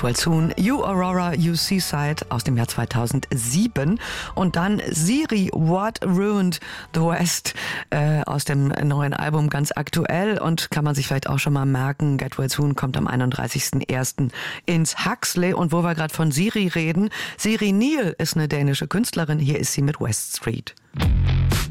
Get Well Soon, You Aurora, You Seaside aus dem Jahr 2007 und dann Siri, What Ruined the West aus dem neuen Album, ganz aktuell und kann man sich vielleicht auch schon mal merken, Get Well Soon kommt am 31.01. ins Huxley und wo wir gerade von Siri reden, Siri Neal ist eine dänische Künstlerin, hier ist sie mit West Street.